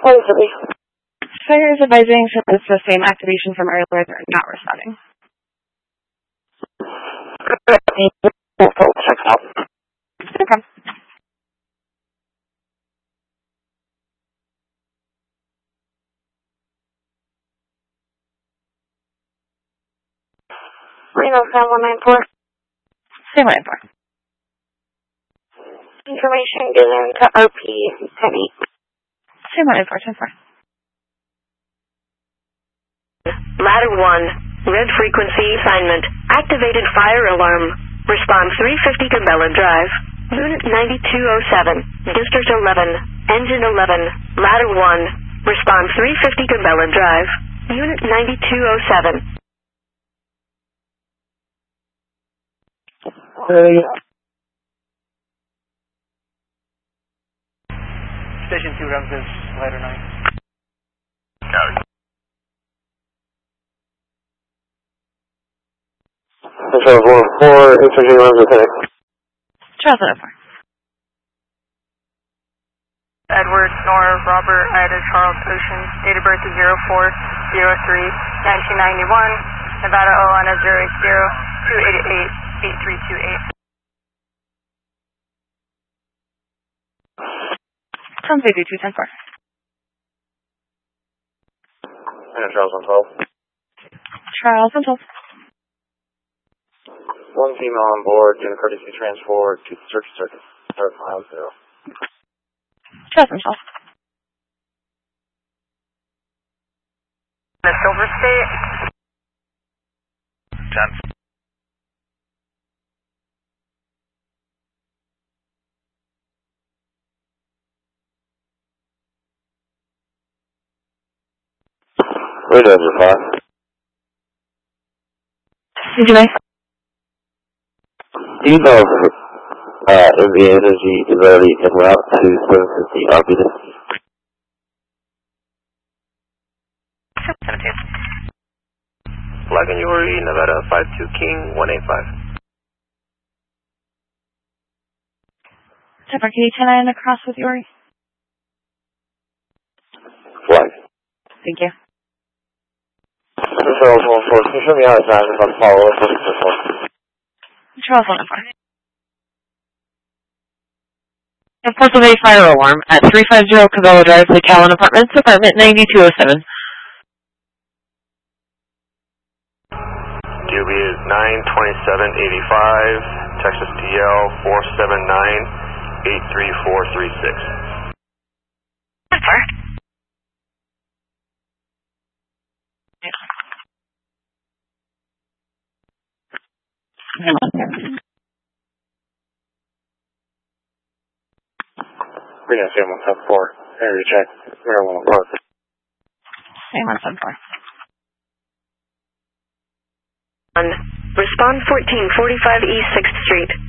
What is it? Fire is advising that it's the same activation from earlier. They're not responding. Check out. No problem. Reno 794. 794. Information given to RP 10-8. 794. Ladder 1, red frequency assignment. Activated fire alarm. Response 350 to Bella Drive. Unit 9207. District 11. Engine 11. Ladder 1. Response 350 to Bella Drive. Unit 9207. Station 2 Ramses, Ladder 9. Copy. Control 4, infantry runs attack. Charles 104. Edward, Nora, Robert, Ida, Charles, Ocean, date of birth is 04-03-1991, Nevada Olana 080-288-8328. Tom Zulu 210-4. And Charles 112. Charles 112. One female on board, doing a courtesy transport to search circuit. Start mile 0. Charles 112. The Silver State. Chance. Windows are fine. Did you know? Do you know if MV Energy is already en route to 750 Arbutus? 17. Flag and Yuri, Nevada 52 King 185. Separ, can you 10-9 across with Yuri? Flag. Thank you. Charles 114, can you show me how it's time if I'm following up with this one? Charles 104. Pennsylvania fire alarm at 350 Cabela Drive, Lake Allen Apartments, apartment 9207. DOB is 92785, Texas TL 479-83436. Reno 714, area check, Maryland Park. Same 174. Respond 1445 East 6th Street.